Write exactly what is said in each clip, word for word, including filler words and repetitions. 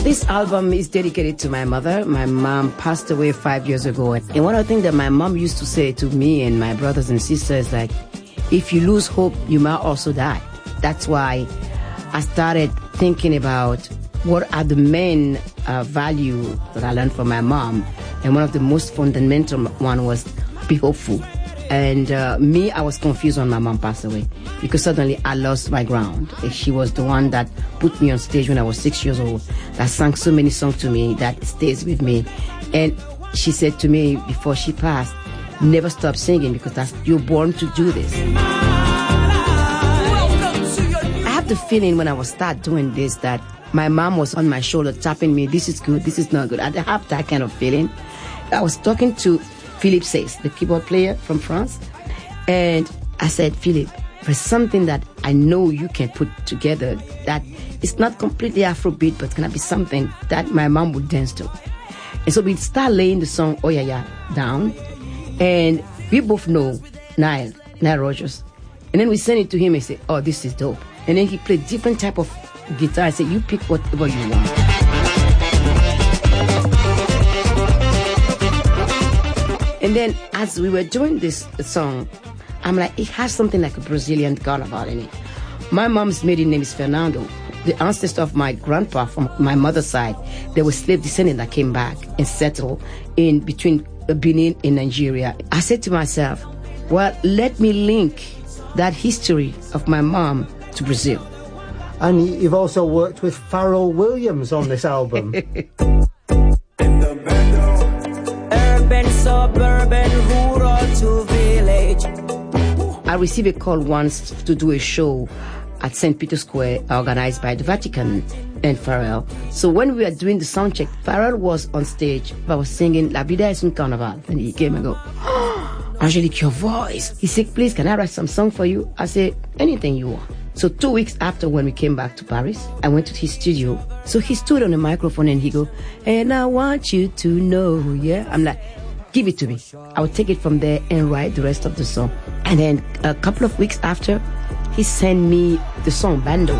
This album is dedicated to my mother. My mom passed away five years ago. And one of the things that my mom used to say to me and my brothers and sisters is like, if you lose hope, you might also die. That's why I started thinking about what are the main uh, values that I learned from my mom. And one of the most fundamental one was be hopeful. And uh, me, I was confused when my mom passed away because suddenly I lost my ground. She was the one that put me on stage when I was six years old, that sang so many songs to me that stays with me. And she said to me before she passed, never stop singing because that's, you're born to do this. I have the feeling when I was start doing this that my mom was on my shoulder tapping me, this is good, this is not good. I have that kind of feeling. I was talking to Philippe Says, the keyboard player from France. And I said, Philippe, there's something that I know you can put together that it's not completely Afrobeat, but it's going to be something that my mom would dance to. And so we start laying the song Oh Yeah Yeah down. And we both know Nile, Nile Rodgers. And then we send it to him and say, oh, this is dope. And then he played different type of guitar. I said, you pick whatever you want. And then as we were doing this song, I'm like, it has something like a Brazilian carnival in it. My mom's maiden name is Fernando. The ancestor of my grandpa from my mother's side, they were slave descendants that came back and settled in between Benin and Nigeria. I said to myself, well, let me link that history of my mom to Brazil. And you've also worked with Pharrell Williams on this album. Urban, suburban, rural to village. I received a call once to do a show at Saint Peter's Square organized by the Vatican and Pharrell. So when we were doing the sound check, Pharrell was on stage. I was singing La Vida es un Carnaval. And he came and go, oh, Angelique, your voice. He said, please, can I write some song for you? I said, anything you want. So two weeks after when we came back to Paris, I went to his studio. So he stood on the microphone and he go, and I want you to know, yeah? I'm like, give it to me. I would take it from there and write the rest of the song. And then a couple of weeks after, he sent me the song Bando.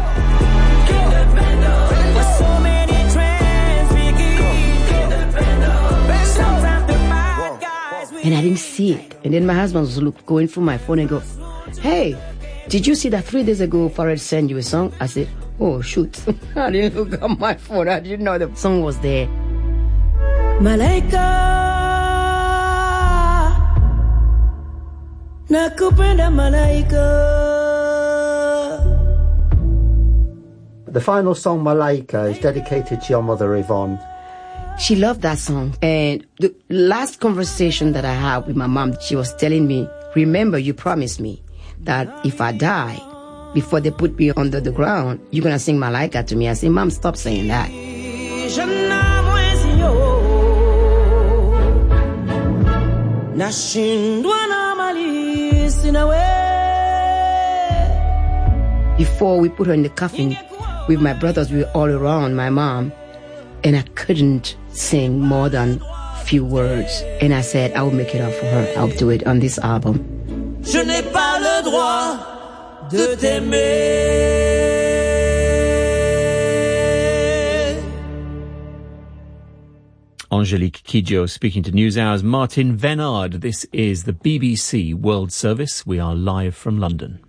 And I didn't see it. And then my husband was look, going through my phone and go, hey, did you see that three days ago Pharrell sent you a song? I said, oh, shoot. I didn't look at my phone. I didn't know the song was there. Malaika, nakupenda malaika. The final song, Malaika, is dedicated to your mother, Yvonne. She loved that song. And the last conversation that I had with my mom, she was telling me, remember, you promised me that if I die, before they put me under the ground, you're going to sing Malaika to me. I said, Mom, stop saying that. Before we put her in the coffin with my brothers, we were all around my mom, and I couldn't sing more than a few words. And I said, I will make it up for her. I'll do it on this album. Je n'ai pas le droit de t'aimer. Angelique Kidjo speaking to NewsHour's Martin Venard. This is the B B C World Service. We are live from London.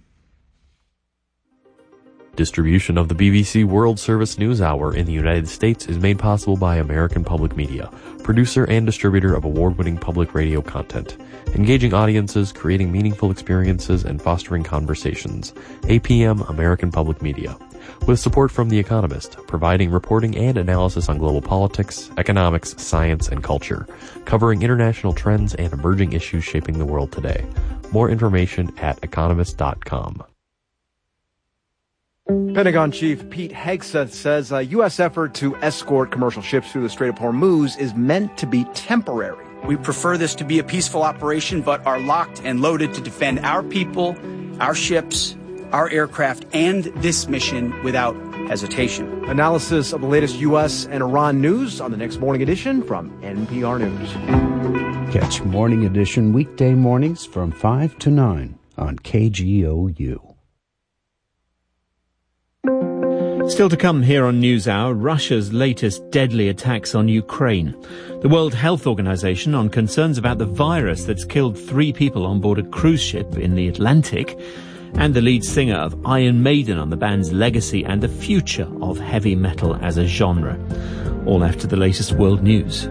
Distribution of the B B C World Service News Hour in the United States is made possible by American Public Media, producer and distributor of award-winning public radio content, engaging audiences, creating meaningful experiences, and fostering conversations. A P M American Public Media. With support from The Economist, providing reporting and analysis on global politics, economics, science, and culture, covering international trends and emerging issues shaping the world today. More information at economist dot com. Pentagon Chief Pete Hegseth says a U S effort to escort commercial ships through the Strait of Hormuz is meant to be temporary. We prefer this to be a peaceful operation, but are locked and loaded to defend our people, our ships, our aircraft, and this mission without hesitation. Analysis of the latest U S and Iran news on the next Morning Edition from N P R News. Catch Morning Edition weekday mornings from five to nine on K G O U. Still to come here on NewsHour, Russia's latest deadly attacks on Ukraine. The World Health Organization on concerns about the virus that's killed three people on board a cruise ship in the Atlantic. And the lead singer of Iron Maiden on the band's legacy and the future of heavy metal as a genre. All after the latest world news.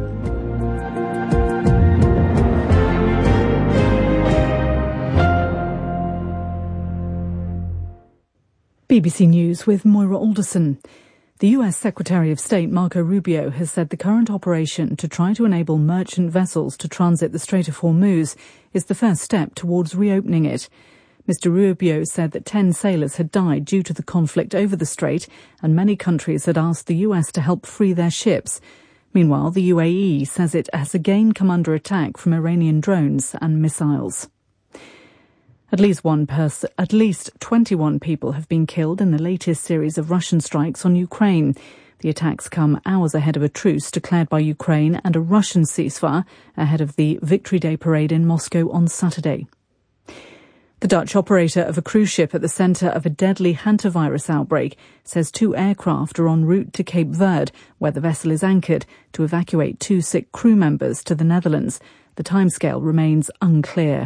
B B C News with Moira Alderson. The U S Secretary of State Marco Rubio has said the current operation to try to enable merchant vessels to transit the Strait of Hormuz is the first step towards reopening it. Mister Rubio said that ten sailors had died due to the conflict over the strait, and many countries had asked the U S to help free their ships. Meanwhile, the U A E says it has again come under attack from Iranian drones and missiles. At least one person, at least twenty-one people have been killed in the latest series of Russian strikes on Ukraine. The attacks come hours ahead of a truce declared by Ukraine and a Russian ceasefire ahead of the Victory Day parade in Moscow on Saturday. The Dutch operator of a cruise ship at the centre of a deadly hantavirus outbreak says two aircraft are en route to Cape Verde, where the vessel is anchored, to evacuate two sick crew members to the Netherlands. The timescale remains unclear.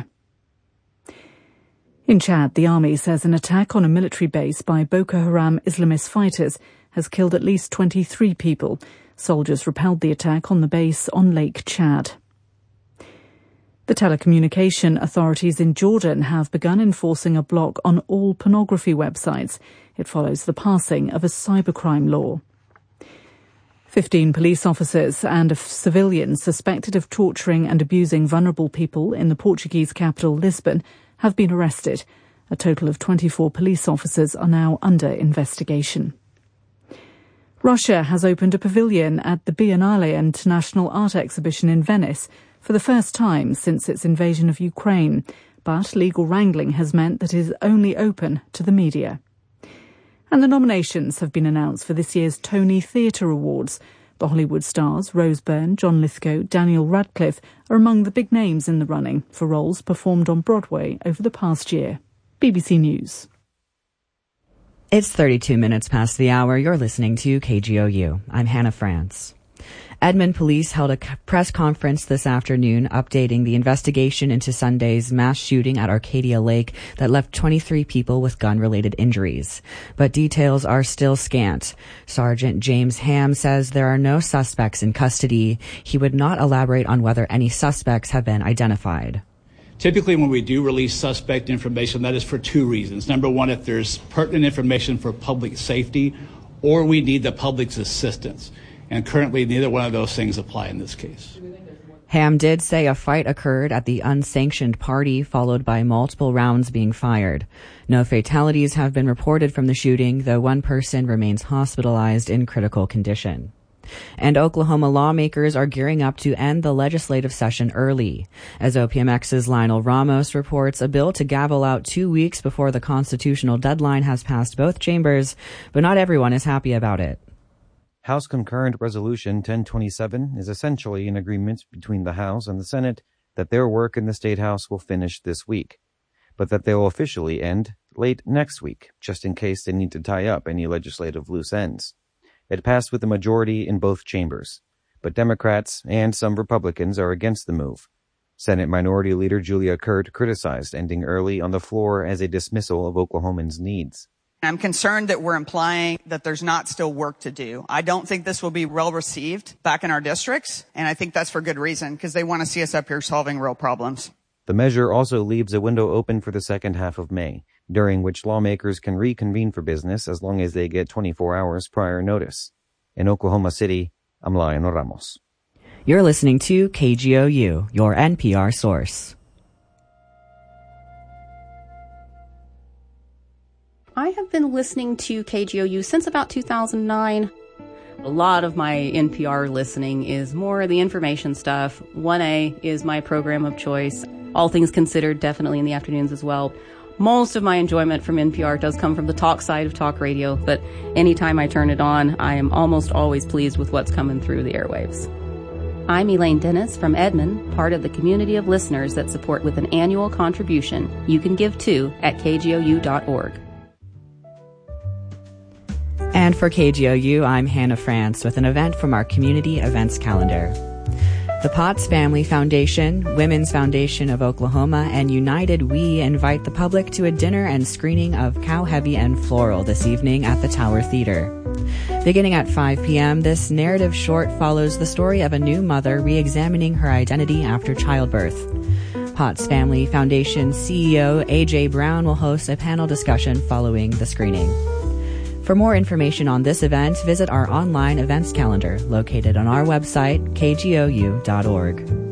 In Chad, the army says an attack on a military base by Boko Haram Islamist fighters has killed at least twenty-three people. Soldiers repelled the attack on the base on Lake Chad. The telecommunication authorities in Jordan have begun enforcing a block on all pornography websites. It follows the passing of a cybercrime law. Fifteen police officers and a civilian suspected of torturing and abusing vulnerable people in the Portuguese capital, Lisbon, have been arrested. A total of twenty-four police officers are now under investigation. Russia has opened a pavilion at the Biennale International Art Exhibition in Venice for the first time since its invasion of Ukraine, but legal wrangling has meant that it is only open to the media. And the nominations have been announced for this year's Tony Theatre Awards. The Hollywood stars Rose Byrne, John Lithgow, Daniel Radcliffe are among the big names in the running for roles performed on Broadway over the past year. B B C News. It's thirty-two minutes past the hour. You're listening to K G O U. I'm Hannah France. Edmond police held a press conference this afternoon updating the investigation into Sunday's mass shooting at Arcadia Lake that left twenty-three people with gun-related injuries. But details are still scant. Sergeant James Ham says there are no suspects in custody. He would not elaborate on whether any suspects have been identified. Typically, when we do release suspect information, that is for two reasons. Number one, if there's pertinent information for public safety, or we need the public's assistance. And currently, neither one of those things apply in this case. Ham did say a fight occurred at the unsanctioned party, followed by multiple rounds being fired. No fatalities have been reported from the shooting, though one person remains hospitalized in critical condition. And Oklahoma lawmakers are gearing up to end the legislative session early. As O P M X's Lionel Ramos reports, a bill to gavel out two weeks before the constitutional deadline has passed both chambers, but not everyone is happy about it. House Concurrent Resolution ten twenty-seven is essentially an agreement between the House and the Senate that their work in the State House will finish this week, but that they will officially end late next week, just in case they need to tie up any legislative loose ends. It passed with a majority in both chambers, but Democrats and some Republicans are against the move. Senate Minority Leader Julia Curt criticized ending early on the floor as a dismissal of Oklahomans' needs. I'm concerned that we're implying that there's not still work to do. I don't think this will be well received back in our districts, and I think that's for good reason, because they want to see us up here solving real problems. The measure also leaves a window open for the second half of May, during which lawmakers can reconvene for business as long as they get twenty-four hours prior notice. In Oklahoma City, I'm Lionel Ramos. You're listening to K G O U, your N P R source. I have been listening to K G O U since about two thousand nine. A lot of my N P R listening is more the information stuff. one A is my program of choice. All things considered, definitely in the afternoons as well. Most of my enjoyment from N P R does come from the talk side of talk radio, but anytime I turn it on, I am almost always pleased with what's coming through the airwaves. I'm Elaine Dennis from Edmond, part of the community of listeners that support with an annual contribution you can give to at K G O U dot org. And for K G O U, I'm Hannah France with an event from our community events calendar. The Potts Family Foundation, Women's Foundation of Oklahoma, and United We invite the public to a dinner and screening of Cow Heavy and Floral this evening at the Tower Theater. Beginning at five p.m., this narrative short follows the story of a new mother re-examining her identity after childbirth. Potts Family Foundation C E O A J Brown will host a panel discussion following the screening. For more information on this event, visit our online events calendar located on our website, k g o u dot org.